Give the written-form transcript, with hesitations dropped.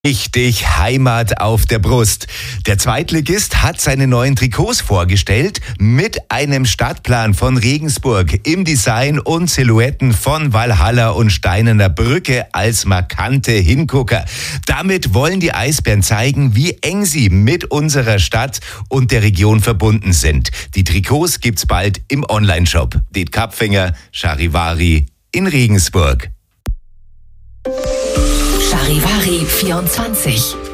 Richtig Heimat auf der Brust. Der Zweitligist hat seine neuen Trikots vorgestellt mit einem Stadtplan von Regensburg im Design und Silhouetten von Walhalla und Steinerner Brücke als markante Hingucker. Damit wollen die Eisbären zeigen, wie eng sie mit unserer Stadt und der Region verbunden sind. Die Trikots gibt's bald im Onlineshop. Det Kapfinger, Charivari in Regensburg. Charivari 24